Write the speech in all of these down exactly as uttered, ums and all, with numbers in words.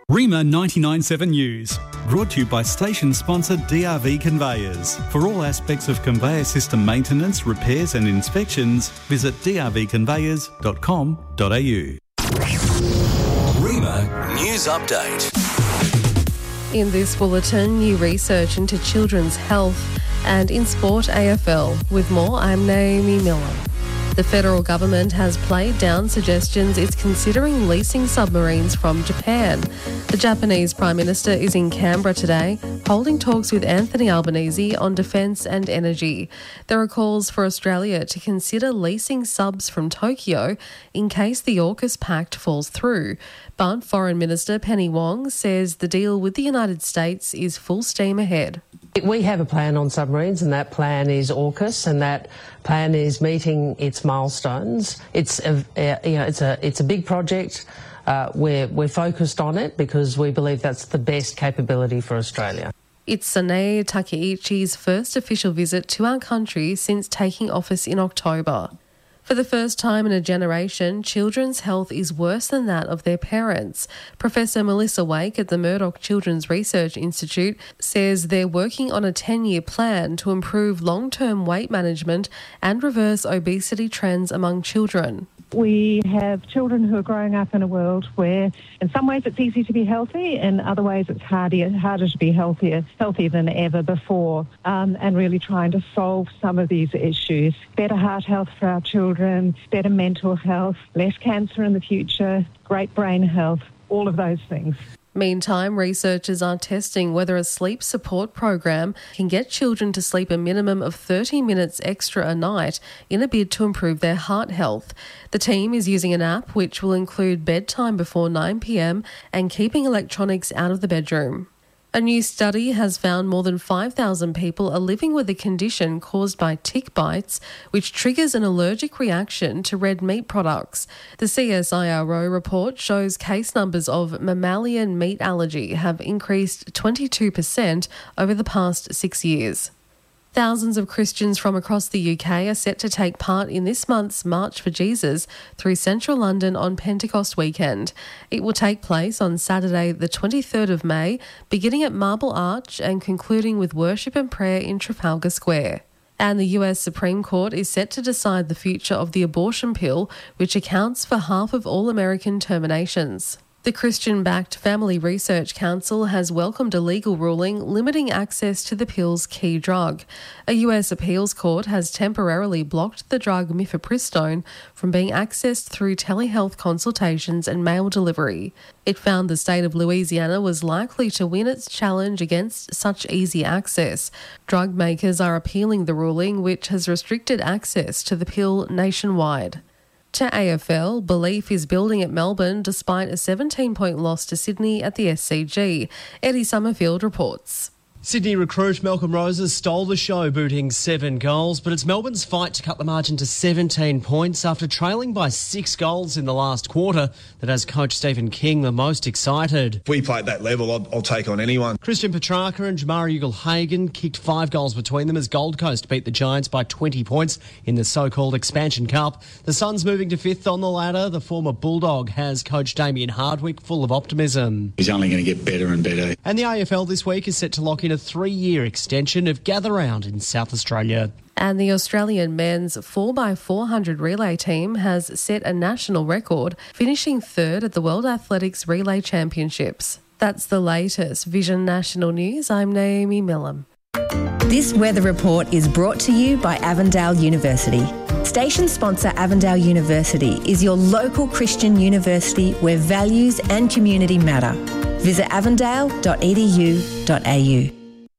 Rima ninety-nine point seven News, brought to you by station sponsor D R V Conveyors. For all aspects of conveyor system maintenance, repairs and inspections, visit d r v conveyors dot com dot a u. Rima News Update. In this bulletin, new research into children's health, and in sport A F L. With more, I'm Naomi Miller. The federal government has played down suggestions it's considering leasing submarines from Japan. The Japanese Prime Minister is in Canberra today, holding talks with Anthony Albanese on defence and energy. There are calls for Australia to consider leasing subs from Tokyo in case the AUKUS Pact falls through. But Foreign Minister Penny Wong says the deal with the United States is full steam ahead. We have a plan on submarines, and that plan is AUKUS, and that plan is meeting its milestones. It's a, you know, it's a it's a big project. Uh, we're we're focused on it because we believe that's the best capability for Australia. It's Sanae Takeichi's first official visit to our country since taking office in October. For the first time in a generation, children's health is worse than that of their parents. Professor Melissa Wake at the Murdoch Children's Research Institute says they're working on a ten-year plan to improve long-term weight management and reverse obesity trends among children. We have children who are growing up in a world where in some ways it's easy to be healthy, in other ways it's harder, harder to be healthier, healthier than ever before, um, and really trying to solve some of these issues. Better heart health for our children, better mental health, less cancer in the future, great brain health, all of those things. Meantime, researchers are testing whether a sleep support program can get children to sleep a minimum of thirty minutes extra a night in a bid to improve their heart health. The team is using an app which will include bedtime before nine p m and keeping electronics out of the bedroom. A new study has found more than five thousand people are living with a condition caused by tick bites, which triggers an allergic reaction to red meat products. The C S I R O report shows case numbers of mammalian meat allergy have increased twenty-two percent over the past six years. Thousands of Christians from across the U K are set to take part in this month's March for Jesus through central London on Pentecost weekend. It will take place on Saturday the twenty-third of May, beginning at Marble Arch and concluding with worship and prayer in Trafalgar Square. And the U S Supreme Court is set to decide the future of the abortion pill, which accounts for half of all American terminations. The Christian-backed Family Research Council has welcomed a legal ruling limiting access to the pill's key drug. A U S appeals court has temporarily blocked the drug mifepristone from being accessed through telehealth consultations and mail delivery. It found the state of Louisiana was likely to win its challenge against such easy access. Drug makers are appealing the ruling, which has restricted access to the pill nationwide. To A F L, belief is building at Melbourne despite a seventeen-point loss to Sydney at the S C G. Eddie Summerfield reports. Sydney recruit Malcolm Roses stole the show, booting seven goals, but it's Melbourne's fight to cut the margin to seventeen points after trailing by six goals in the last quarter that has coach Stephen King the most excited. If we play at that level, I'll, I'll take on anyone. Christian Petrarca and Jamari Ugle-Hagan kicked five goals between them as Gold Coast beat the Giants by twenty points in the so-called Expansion Cup. The Suns moving to fifth on the ladder. The former Bulldog has coach Damien Hardwick full of optimism. He's only going to get better and better. And the A F L this week is set to lock in a three-year extension of Gather Round in South Australia. And the Australian men's four by four hundred relay team has set a national record, finishing third at the World Athletics Relay Championships. That's the latest Vision National News. I'm Naomi Millam. This weather report is brought to you by Avondale University. Station sponsor Avondale University is your local Christian university where values and community matter. Visit avondale dot e d u dot a u.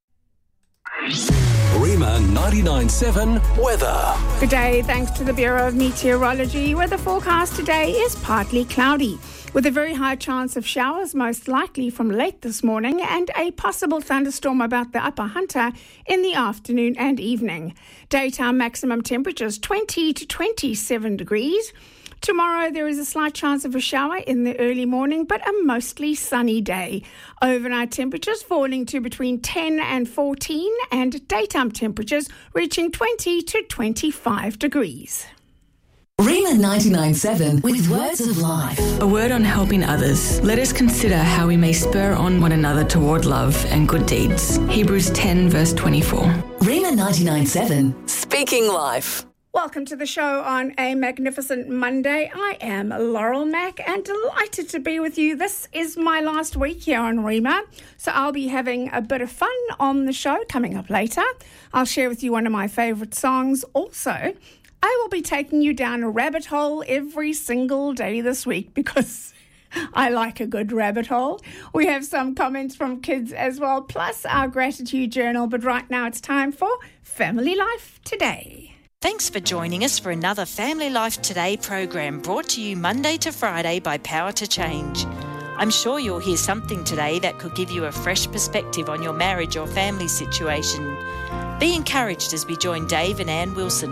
Rima ninety-nine point seven weather. Good day, thanks to the Bureau of Meteorology. Weather forecast today is partly cloudy, with a very high chance of showers, most likely from late this morning, and a possible thunderstorm about the Upper Hunter in the afternoon and evening. Daytime maximum temperatures twenty to twenty-seven degrees. Tomorrow there is a slight chance of a shower in the early morning, but a mostly sunny day. Overnight temperatures falling to between ten and fourteen, and daytime temperatures reaching twenty to twenty-five degrees. Rima ninety-nine point seven with Words of Life. A word on helping others. Let us consider how we may spur on one another toward love and good deeds. Hebrews ten verse twenty-four. Rima ninety-nine point seven. Speaking Life. Welcome to the show on a magnificent Monday. I am Laurel Mack and delighted to be with you. This is my last week here on Rima, so I'll be having a bit of fun on the show coming up later. I'll share with you one of my favourite songs. Also, I will be taking you down a rabbit hole every single day this week because I like a good rabbit hole. We have some comments from kids as well, plus our gratitude journal. But right now it's time for Family Life Today. Thanks for joining us for another Family Life Today program brought to you Monday to Friday by Power to Change. I'm sure you'll hear something today that could give you a fresh perspective on your marriage or family situation. Be encouraged as we join Dave and Ann Wilson.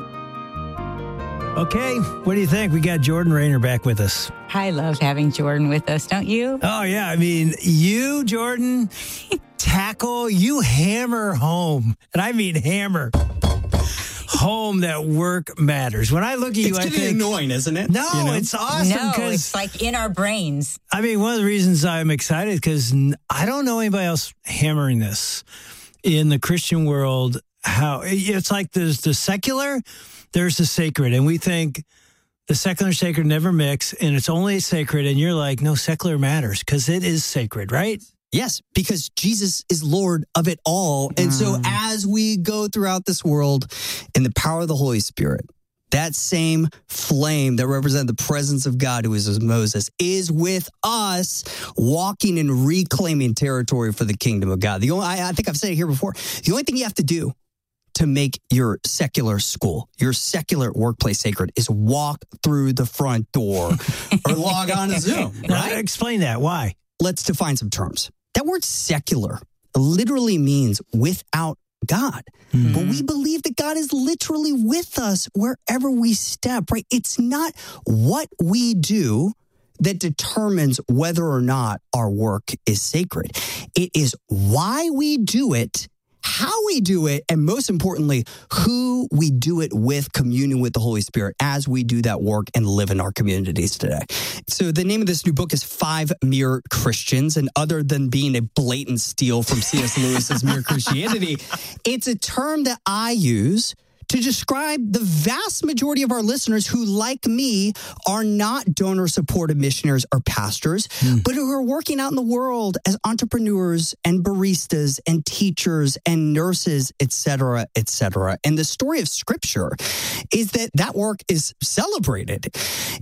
Okay, what do you think? We got Jordan Rayner back with us. I love having Jordan with us, don't you? Oh, yeah. I mean, you, Jordan, tackle, you hammer home. And I mean hammer. Home that work matters. When I look at you, it's I getting think... annoying, isn't it? No, you know? It's awesome. No, it's like in our brains. I mean, one of the reasons I'm excited because I don't know anybody else hammering this in the Christian world. How it's like there's the secular, there's the sacred, and we think the secular and sacred never mix, and it's only sacred, and you're like, no, secular matters because it is sacred, right? Yes, because Jesus is Lord of it all. And mm. so as we go throughout this world in the power of the Holy Spirit, that same flame that represented the presence of God, who is as Moses, is with us walking and reclaiming territory for the kingdom of God. The only, I, I think I've said it here before, the only thing you have to do to make your secular school, your secular workplace sacred is walk through the front door or log on to Zoom. Right? Explain that. Why? Let's define some terms. That word secular literally means without God. Mm-hmm. But we believe that God is literally with us wherever we step, right? It's not what we do that determines whether or not our work is sacred. It is why we do it, how we do it, and most importantly, who we do it with, communing with the Holy Spirit as we do that work and live in our communities today. So the name of this new book is Five Mere Christians, and other than being a blatant steal from C S Lewis's Mere Christianity, it's a term that I use to describe the vast majority of our listeners who, like me, are not donor-supported missionaries or pastors, mm. but who are working out in the world as entrepreneurs and baristas and teachers and nurses, et cetera, et cetera. And the story of Scripture is that that work is celebrated.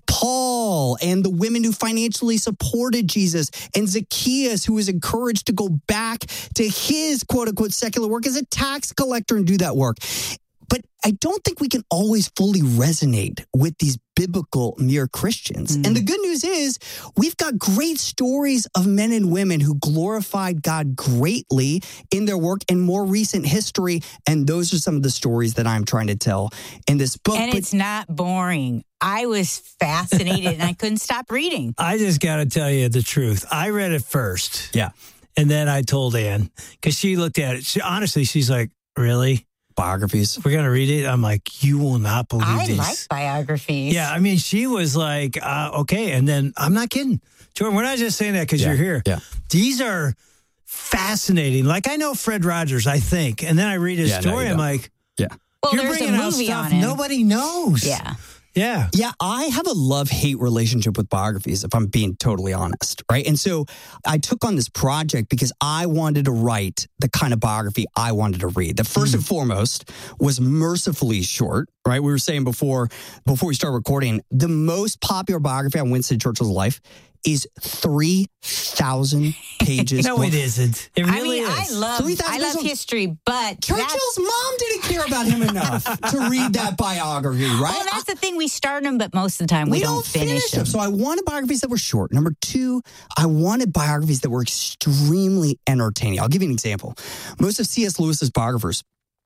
Paul and the women who financially supported Jesus, and Zacchaeus, who was encouraged to go back to his quote-unquote secular work as a tax collector and do that work. But I don't think we can always fully resonate with these biblical mere Christians. Mm. And the good news is we've got great stories of men and women who glorified God greatly in their work in more recent history. And those are some of the stories that I'm trying to tell in this book. And but- it's not boring. I was fascinated and I couldn't stop reading. I just got to tell you the truth. I read it first. Yeah. And then I told Ann, because she looked at it. She, honestly, she's like, really? Biographies. We're going to read it. I'm like, you will not believe I these. I like biographies. Yeah, I mean, she was like, uh, okay. And then, I'm not kidding. Jordan, we're not just saying that because yeah. you're here. Yeah. These are fascinating. Like, I know Fred Rogers, I think. And then I read his yeah, story. No, I'm like, yeah. Well, you're there's bringing a out movie stuff on him. nobody knows. Yeah. Yeah. Yeah, I have a love-hate relationship with biographies, if I'm being totally honest, right? And so I took on this project because I wanted to write the kind of biography I wanted to read. The first mm. and foremost was mercifully short, right? We were saying before, before we start recording, the most popular biography on Winston Churchill's life is three thousand pages. No, it isn't. It really I mean, is. I love, I love history, but Churchill's mom didn't care about him enough to read that biography, right? Well, that's the thing. We start them, but most of the time we, we don't, don't finish, finish them. them. So I wanted biographies that were short. Number two, I wanted biographies that were extremely entertaining. I'll give you an example. Most of C S Lewis's biographers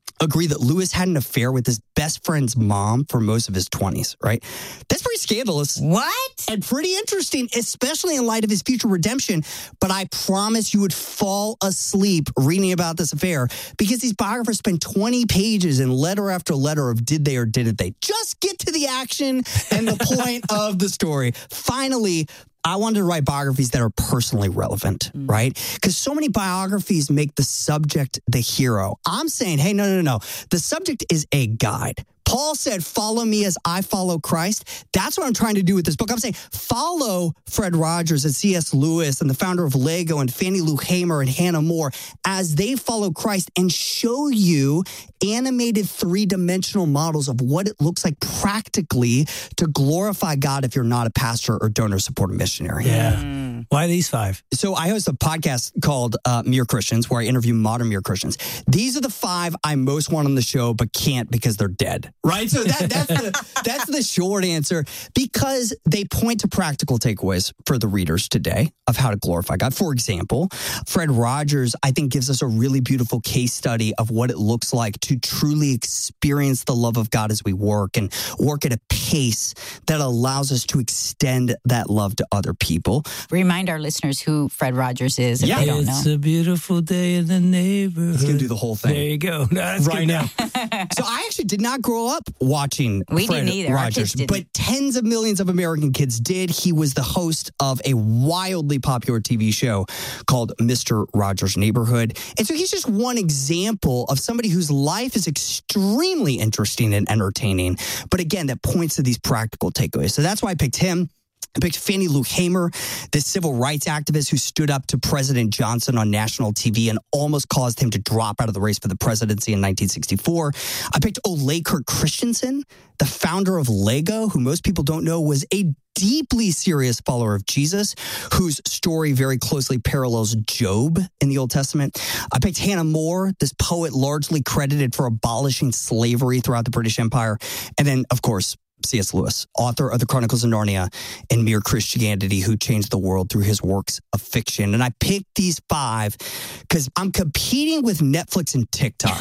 agree that Lewis had an affair with his best friend's mom for most of his twenties, right? That's pretty scandalous. What? And pretty interesting, especially in light of his future redemption. But I promise you would fall asleep reading about this affair because these biographers spend twenty pages in letter after letter of did they or didn't they. Just get to the action and the point of the story. Finally, I wanted to write biographies that are personally relevant, mm. right? Because so many biographies make the subject the hero. I'm saying, hey, no, no, no. The subject is a guide. Paul said, follow me as I follow Christ. That's what I'm trying to do with this book. I'm saying follow Fred Rogers and C S Lewis and the founder of Lego and Fannie Lou Hamer and Hannah More as they follow Christ and show you animated three-dimensional models of what it looks like practically to glorify God if you're not a pastor or donor supported missionary. Yeah. Mm. Why these five? So I host a podcast called uh, Mere Christians where I interview modern Mere Christians. These are the five I most want on the show but can't because they're dead. Right? So that, that's, the, that's the short answer because they point to practical takeaways for the readers today of how to glorify God. For example, Fred Rogers, I think, gives us a really beautiful case study of what it looks like to truly experience the love of God as we work and work at a pace that allows us to extend that love to other people. Remind our listeners who Fred Rogers is if yeah. they don't it's know. It's a beautiful day in the neighborhood. He's going to do the whole thing. There you go. No, that's right good now. So I actually did not grow up watching we Fred didn't either. Rogers, but tens of millions of American kids did. He was the host of a wildly popular T V show called Mister Rogers' Neighborhood. And so he's just one example of somebody whose life is extremely interesting and entertaining, but again, that points to these practical takeaways. So that's why I picked him. I picked Fannie Lou Hamer, the civil rights activist who stood up to President Johnson on national T V and almost caused him to drop out of the race for the presidency in nineteen sixty-four. I picked Ole Kirk Christensen, the founder of Lego, who most people don't know was a deeply serious follower of Jesus, whose story very closely parallels Job in the Old Testament. I picked Hannah More, this poet largely credited for abolishing slavery throughout the British Empire. And then, of course, C S Lewis, author of the Chronicles of Narnia and Mere Christianity, who changed the world through his works of fiction. And I picked these five because I'm competing with Netflix and TikTok.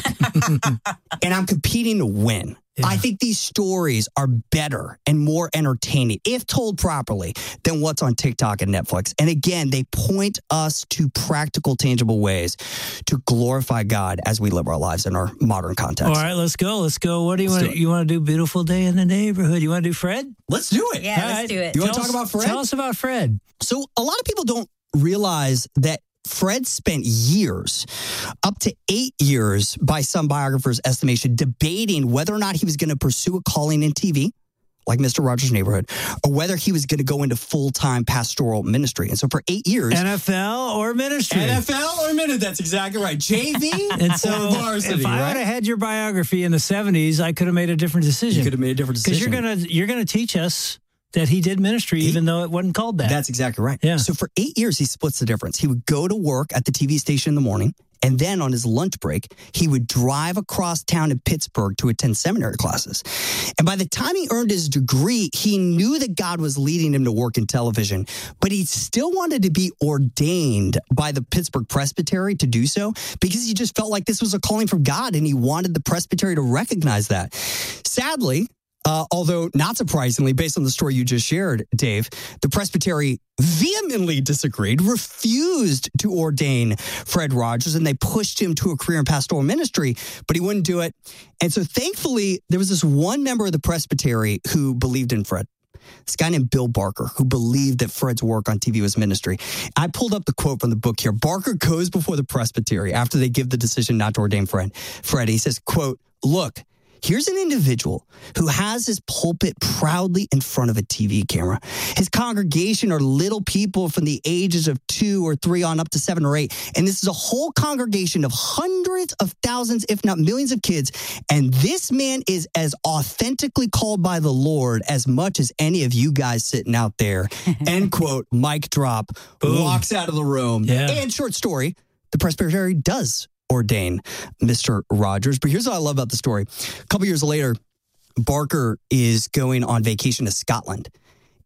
And I'm competing to win. Yeah. I think these stories are better and more entertaining, if told properly, than what's on TikTok and Netflix. And again, they point us to practical, tangible ways to glorify God as we live our lives in our modern context. All right, let's go. Let's go. What do you want? You want to do Beautiful Day in the Neighborhood? You want to do Fred? Let's do it. Yeah, All let's right. do it. You want Tell to talk us, about Fred? Tell us about Fred. So a lot of people don't realize that Fred spent years, up to eight years by some biographers' estimation, debating whether or not he was going to pursue a calling in T V, like Mister Rogers' Neighborhood, or whether he was going to go into full-time pastoral ministry. And so for eight years... N F L or ministry. N F L or ministry, that's exactly right. J V and so or varsity, if I right? would have had your biography in the seventies, I could have made a different decision. You could have made a different decision. Because you're going to you're gonna teach us that he did ministry, he, even though it wasn't called that. That's exactly right. Yeah. So for eight years, he splits the difference. He would go to work at the T V station in the morning, and then on his lunch break, he would drive across town in Pittsburgh to attend seminary classes. And by the time he earned his degree, he knew that God was leading him to work in television, but he still wanted to be ordained by the Pittsburgh Presbytery to do so because he just felt like this was a calling from God, and he wanted the Presbytery to recognize that. Sadly, Uh, although, not surprisingly, based on the story you just shared, Dave, the Presbytery vehemently disagreed, refused to ordain Fred Rogers, and they pushed him to a career in pastoral ministry, but he wouldn't do it. And so, thankfully, there was this one member of the Presbytery who believed in Fred. This guy named Bill Barker, who believed that Fred's work on T V was ministry. I pulled up the quote from the book here. Barker goes before the Presbytery after they give the decision not to ordain Fred. Fred, he says, quote, "Look, here's an individual who has his pulpit proudly in front of a T V camera. His congregation are little people from the ages of two or three on up to seven or eight. And this is a whole congregation of hundreds of thousands, if not millions of kids. And this man is as authentically called by the Lord as much as any of you guys sitting out there." End quote. Mic drop. Boom. Walks out of the room. Yeah. And short story, the Presbytery does ordain Mister Rogers. But here's what I love about the story. A couple years later, Barker is going on vacation to Scotland.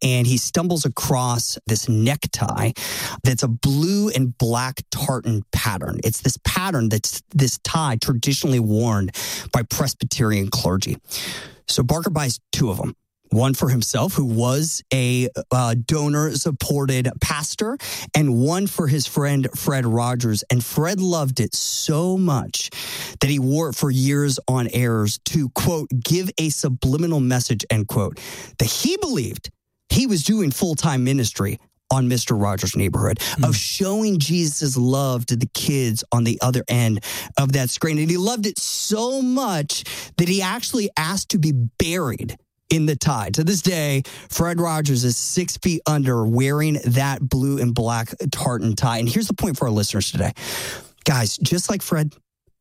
and he stumbles across this necktie that's a blue and black tartan pattern. It's this pattern that's this tie traditionally worn by Presbyterian clergy. So Barker buys two of them. One for himself, who was a uh, donor-supported pastor, and one for his friend Fred Rogers. And Fred loved it so much that he wore it for years on airs to, quote, give a subliminal message, end quote, that he believed he was doing full-time ministry on Mister Rogers' Neighborhood, mm. of showing Jesus' love to the kids on the other end of that screen. And he loved it so much that he actually asked to be buried in the tie. To this day, Fred Rogers is six feet under wearing that blue and black tartan tie. And here's the point for our listeners today. Guys, just like Fred,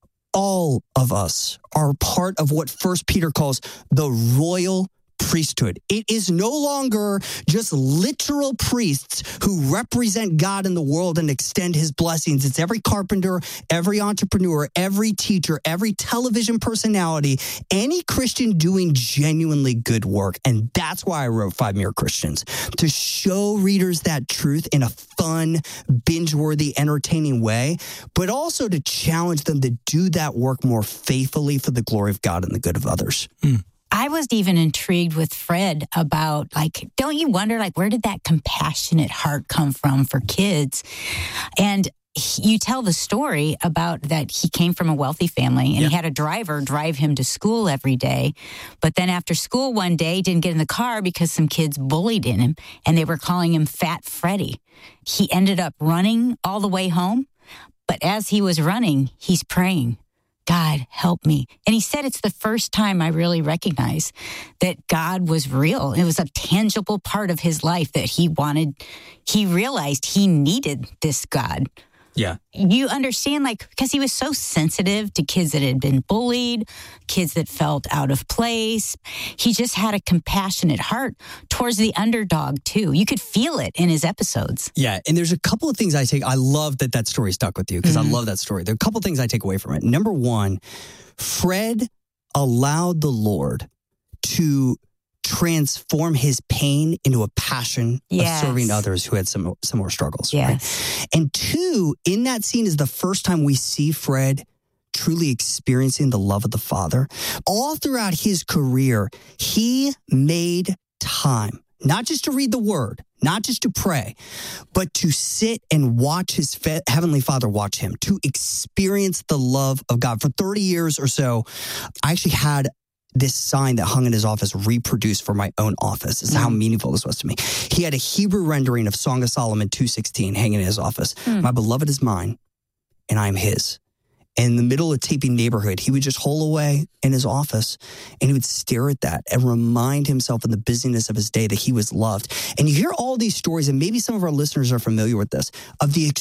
all of us are part of what First Peter calls the royal priesthood. It is no longer just literal priests who represent God in the world and extend his blessings. It's every carpenter, every entrepreneur, every teacher, every television personality, any Christian doing genuinely good work. And that's why I wrote Five Mere Christians, to show readers that truth in a fun, binge-worthy, entertaining way, but also to challenge them to do that work more faithfully for the glory of God and the good of others. Mm. I was even intrigued with Fred about, like, don't you wonder, like, where did that compassionate heart come from for kids? And he, you tell the story about that he came from a wealthy family and yeah. he had a driver drive him to school every day. But then after school one day, he didn't get in the car because some kids bullied in him and they were calling him Fat Freddy. He ended up running all the way home. But as he was running, he's praying, God, help me. And he said it's the first time I really recognized that God was real. It was a tangible part of his life that he wanted. He realized he needed this God. Yeah. You understand, like, because he was so sensitive to kids that had been bullied, kids that felt out of place. He just had a compassionate heart towards the underdog, too. You could feel it in his episodes. Yeah. And there's a couple of things I take. I love that that story stuck with you because mm-hmm. I love that story. There are a couple of things I take away from it. Number one, Fred allowed the Lord to transform his pain into a passion yes. of serving others who had some similar struggles. Yes. Right? And two, in that scene is the first time we see Fred truly experiencing the love of the Father. All throughout his career, he made time, not just to read the Word, not just to pray, but to sit and watch his fe- Heavenly Father watch him, to experience the love of God. For thirty years or so, I actually had this sign that hung in his office reproduced for my own office. This is mm. how meaningful this was to me. He had a Hebrew rendering of Song of Solomon two sixteen hanging in his office. Mm. My beloved is mine, and I am his. And in the middle of taping Neighborhood, he would just hole away in his office, and he would stare at that and remind himself in the busyness of his day that he was loved. And you hear all these stories, and maybe some of our listeners are familiar with this, of the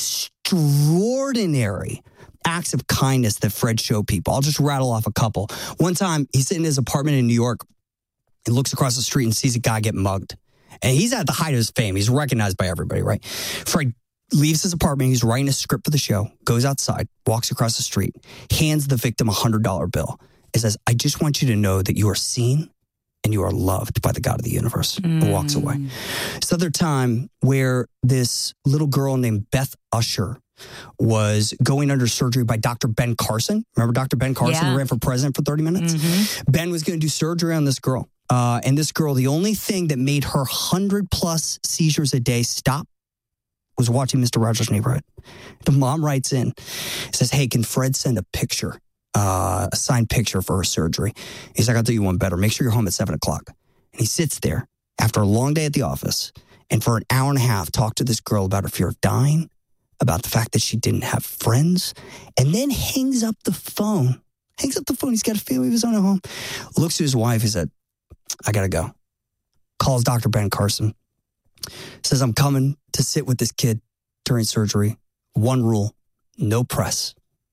extraordinary acts of kindness that Fred showed people. I'll just rattle off a couple. One time, he's sitting in his apartment in New York and looks across the street and sees a guy get mugged. And he's at the height of his fame. He's recognized by everybody, right? Fred leaves his apartment. He's writing a script for the show, goes outside, walks across the street, hands the victim a one hundred dollar bill. It says, I just want you to know that you are seen and you are loved by the God of the universe, mm. and walks away. This other time where this little girl named Beth Usher was going under surgery by Doctor Ben Carson. Remember Doctor Ben Carson yeah. who ran for president for thirty minutes? Mm-hmm. Ben was going to do surgery on this girl. Uh, and this girl, the only thing that made her one hundred plus seizures a day stop was watching Mister Rogers' Neighborhood. The mom writes in, says, hey, can Fred send a picture, uh, a signed picture for her surgery? He's like, I'll do you one better. Make sure you're home at seven o'clock. And he sits there after a long day at the office and for an hour and a half talked to this girl about her fear of dying, about the fact that she didn't have friends, and then hangs up the phone. Hangs up the phone. He's got a family of his own at home. Looks to his wife. He said, I got to go. Calls Doctor Ben Carson. Says, I'm coming to sit with this kid during surgery. One rule, no press.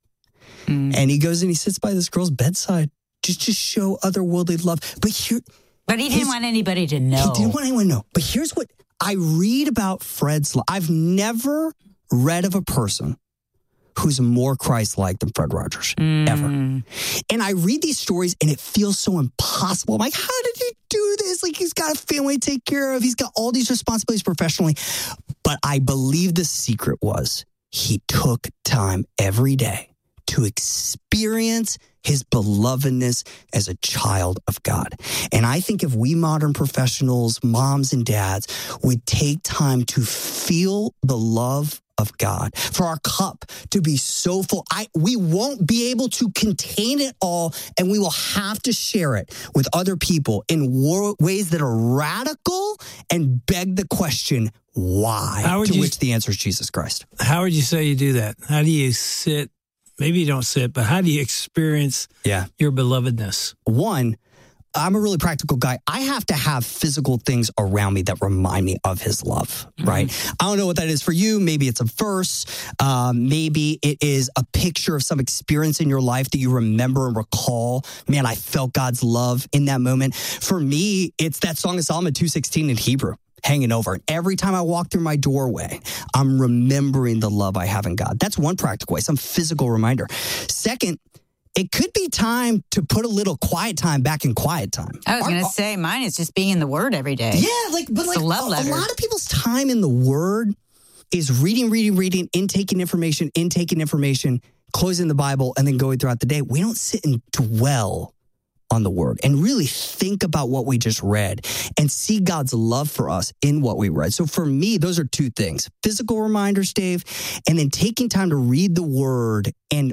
Mm. And he goes and he sits by this girl's bedside just to show otherworldly love. But here, But he didn't his, want anybody to know. He didn't want anyone to know. But here's what I read about Fred's life. I've never read of a person who's more Christ-like than Fred Rogers, Mm. ever. And I read these stories and it feels so impossible. I'm like, how did he do this? Like, he's got a family to take care of. He's got all these responsibilities professionally. But I believe the secret was he took time every day to experience his belovedness as a child of God. And I think if we modern professionals, moms and dads, would take time to feel the love of God, for our cup to be so full, I we won't be able to contain it all, and we will have to share it with other people in war- ways that are radical and beg the question, why? How would to you- which the answer is Jesus Christ. How would you say you do that? How do you sit? Maybe you don't sit, but how do you experience Yeah. your belovedness? One, I'm a really practical guy. I have to have physical things around me that remind me of his love, right? I don't know what that is for you. Maybe it's a verse. Um, maybe it is a picture of some experience in your life that you remember and recall. Man, I felt God's love in that moment. For me, it's that song of Solomon two sixteen in Hebrew hanging over. And every time I walk through my doorway, I'm remembering the love I have in God. That's one practical way, some physical reminder. Second, it could be time to put a little quiet time back in quiet time. I was Our- going to say mine is just being in the Word every day. Yeah, like, but It's like a love a, a letter. lot of people's time in the Word is reading, reading, reading, intaking information, intaking information, closing the Bible, and then going throughout the day. We don't sit and dwell on the Word and really think about what we just read and see God's love for us in what we read. So for me, those are two things: physical reminders, Dave, and then taking time to read the Word and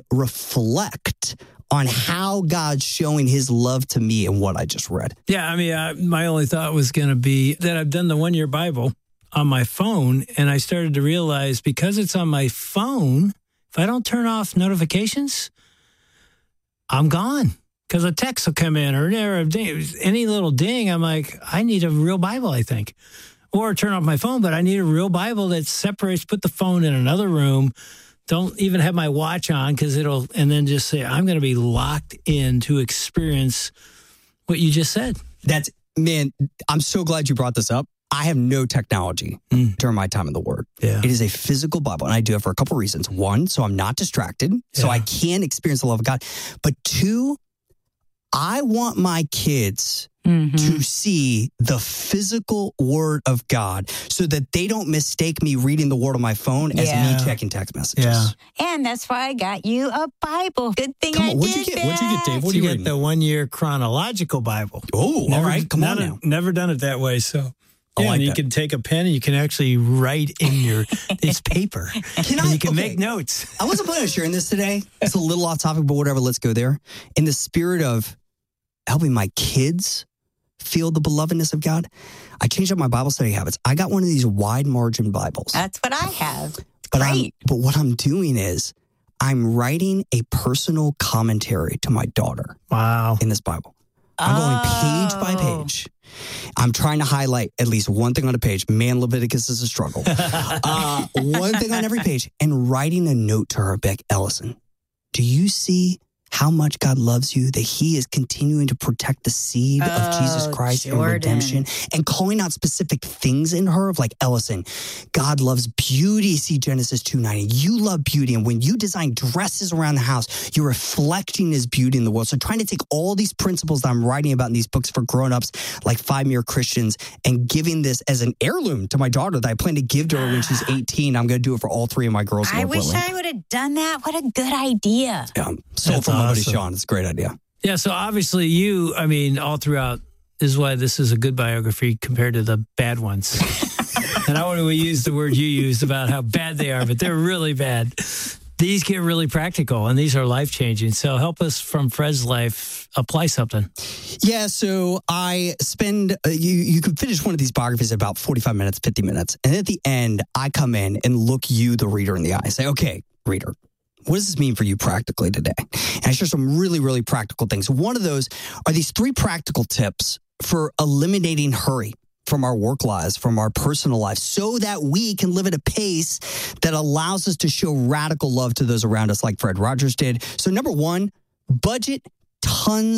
reflect on how God's showing his love to me in what I just read. Yeah, I mean, uh, my only thought was going to be that I've done the one year Bible on my phone, and I started to realize because it's on my phone, if I don't turn off notifications, I'm gone. Because a text will come in or, or a ding, any little ding, I'm like, I need a real Bible, I think. Or turn off my phone, but I need a real Bible that separates, put the phone in another room. Don't even have my watch on because it'll, and then just say, I'm going to be locked in to experience what you just said. That's, man, I'm so glad you brought this up. I have no technology Mm. during my time in the Word. Yeah. It is a physical Bible, and I do it for a couple reasons. One, so I'm not distracted, so Yeah. I can experience the love of God. But two, I want my kids Mm-hmm. to see the physical Word of God so that they don't mistake me reading the Word on my phone as Yeah. me checking text messages. Yeah. And that's why I got you a Bible. Good thing Come I on, what'd you did get? What'd you get, that. Dave? What are You you get reading? the one year chronological Bible. Oh, all right. Come on never, now. Never done it that way. So, I yeah, like and you that. can take a pen and you can actually write in your, it's paper. Can and I- you can okay. make notes. I wasn't planning on sharing this today. It's a little off topic, but whatever. Let's go there. In the spirit of helping my kids feel the belovedness of God, I changed up my Bible study habits. I got one of these wide margin Bibles. That's what I have. But I'm, Great. but what I'm doing is I'm writing a personal commentary to my daughter Wow. in this Bible. I'm going page by Oh. page. I'm trying to highlight at least one thing on a page. Man, Leviticus is a struggle. uh, one thing on every page, and writing a note to her, Beck Ellison. Do you see how much God loves you, that he is continuing to protect the seed of Oh, Jesus Christ and Jordan. redemption, and calling out specific things in her of like, Ellison, God loves beauty. See Genesis two nine. You love beauty. And when you design dresses around the house, you're reflecting his beauty in the world. So trying to take all these principles that I'm writing about in these books for grownups, like Five Mere Christians, and giving this as an heirloom to my daughter that I plan to give to her when she's eighteen. I'm going to do it for all three of my girls. I Lord wish willing. I would have done that. What a good idea. Yeah, so That's from my buddy awesome. Sean, it's a great idea. Yeah, so obviously you, I mean, all throughout is why this is a good biography compared to the bad ones. And I want to use the word you used about how bad they are, but they're really bad. These get really practical and these are life-changing. So help us from Fred's life apply something. Yeah, so I spend, uh, you you could finish one of these biographies in about forty-five minutes, fifty minutes. And at the end, I come in and look you, the reader, in the eye. Say, okay, reader, what does this mean for you practically today? And I share some really, really practical things. One of those are these three practical tips for eliminating hurry from our work lives, from our personal lives, so that we can live at a pace that allows us to show radical love to those around us like Fred Rogers did. So number one, budget tons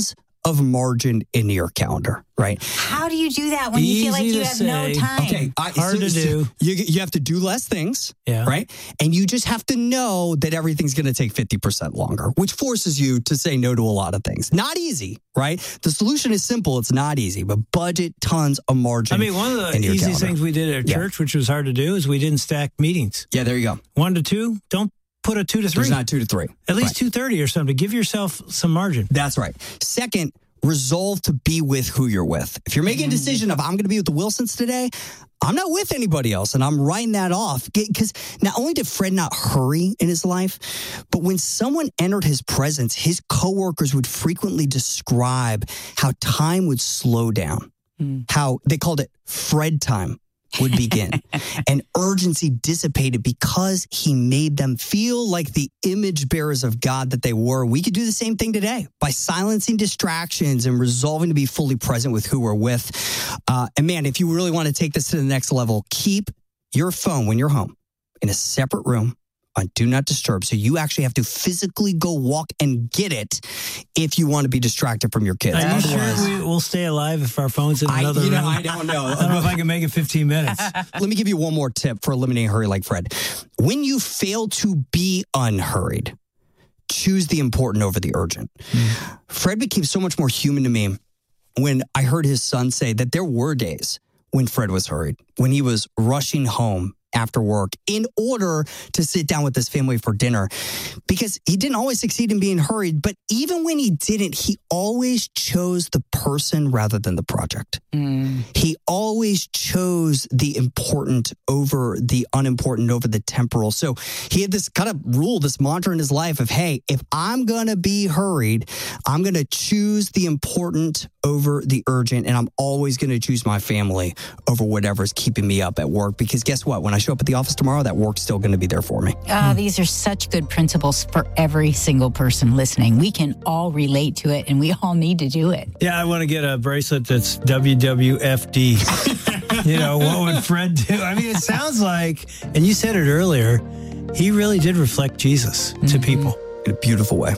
of margin in your calendar, right? How do you do that when you feel like Easy you to have no say. time? Okay, I, Hard to do. You, you have to do less things, Yeah. right? And you just have to know that everything's going to take fifty percent longer, which forces you to say no to a lot of things. Not easy, right? The solution is simple. It's not easy, but budget tons of margin. I mean, one of the in your easiest calendar. things we did at Yeah. church, which was hard to do, is we didn't stack meetings. Yeah, there you go. One to two, don't put a two to three. There's not two to three. At least Right. two thirty or something. Give yourself some margin. That's right. Second, resolve to be with who you're with. If you're making a decision of, I'm going to be with the Wilsons today, I'm not with anybody else, and I'm writing that off. Because not only did Fred not hurry in his life, but when someone entered his presence, his coworkers would frequently describe how time would slow down, how they called it Fred time would begin, and urgency dissipated because he made them feel like the image bearers of God that they were. We could do the same thing today by silencing distractions and resolving to be fully present with who we're with. Uh, and man, if you really want to take this to the next level, keep your phone when you're home in a separate room on Do Not Disturb. So you actually have to physically go walk and get it if you want to be distracted from your kids. Are you Otherwise- sure we, we'll stay alive if our phone's in I- another you know, room? I don't know. I don't know if I can make it fifteen minutes. Let me give you one more tip for eliminating hurry like Fred. When you fail to be unhurried, choose the important over the urgent. Mm. Fred became so much more human to me when I heard his son say that there were days when Fred was hurried, when he was rushing home after work in order to sit down with his family for dinner, because he didn't always succeed in being hurried. But even when he didn't, he always chose the person rather than the project. Mm. He always chose the important over the unimportant, over the temporal. So he had this kind of rule, this mantra in his life of, hey, if I'm going to be hurried, I'm going to choose the important over the urgent, and I'm always going to choose my family over whatever's keeping me up at work. Because guess what? When I show up at the office tomorrow, that work's still going to be there for me. Uh, these are such good principles for every single person listening. We can all relate to it, and we all need to do it. Yeah, I want to get a bracelet that's W W F D. You know, what would Fred do? I mean, it sounds like, and you said it earlier, he really did reflect Jesus mm-hmm. to people. In a beautiful way.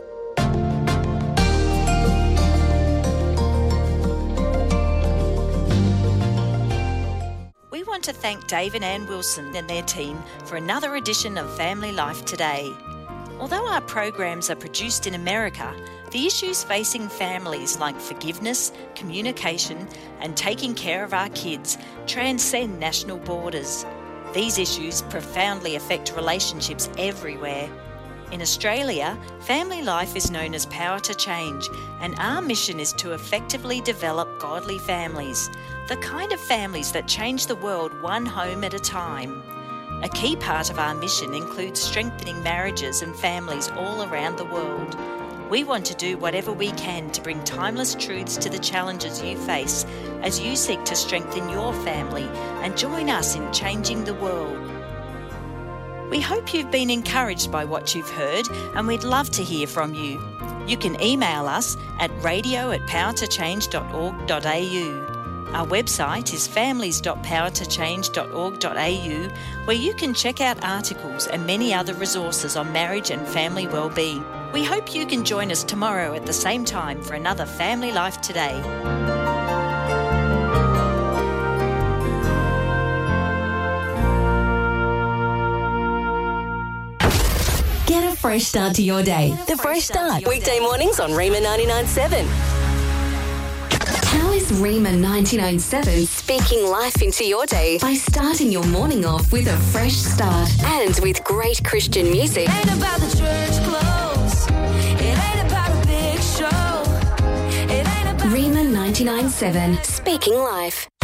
We want to thank Dave and Ann Wilson and their team for another edition of Family Life Today. Although our programs are produced in America, the issues facing families like forgiveness, communication, and taking care of our kids transcend national borders. These issues profoundly affect relationships everywhere. In Australia, Family Life is known as Power to Change, and our mission is to effectively develop godly families, the kind of families that change the world one home at a time. A key part of our mission includes strengthening marriages and families all around the world. We want to do whatever we can to bring timeless truths to the challenges you face as you seek to strengthen your family and join us in changing the world. We hope you've been encouraged by what you've heard, and we'd love to hear from you. You can email us at radio at power to change dot org dot a u. Our website is families dot power to change dot org dot a u, where you can check out articles and many other resources on marriage and family well-being. We hope you can join us tomorrow at the same time for another Family Life Today. Get a fresh start to your day. The Fresh Start. Weekday mornings on Rima ninety-nine point seven. How is Rima ninety-nine point seven speaking life into your day by starting your morning off with a fresh start and with great Christian music? Ain't about the church clothes. It ain't about a big show. It ain't about Rima ninety-nine point seven, speaking life.